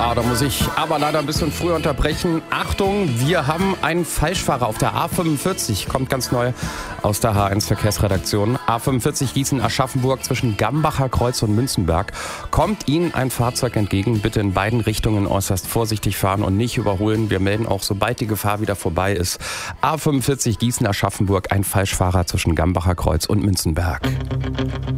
Ja, da muss ich aber leider ein bisschen früher unterbrechen. Achtung, wir haben einen Falschfahrer auf der A45. Kommt ganz neu aus der H1 Verkehrsredaktion. A45 Gießen-Aschaffenburg zwischen Gambacher Kreuz und Münzenberg. Kommt Ihnen ein Fahrzeug entgegen, bitte in beiden Richtungen äußerst vorsichtig fahren und nicht überholen. Wir melden auch, sobald die Gefahr wieder vorbei ist. A45 Gießen-Aschaffenburg, ein Falschfahrer zwischen Gambacher Kreuz und Münzenberg.